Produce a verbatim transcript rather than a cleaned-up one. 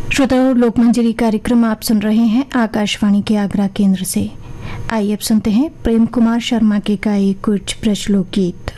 श्रोताओं, लोकमंजरी कार्यक्रम आप सुन रहे हैं आकाशवाणी के आगरा केंद्र से। आइए अब सुनते हैं प्रेम कुमार शर्मा के गाए कुछ ब्रज लोकगीत।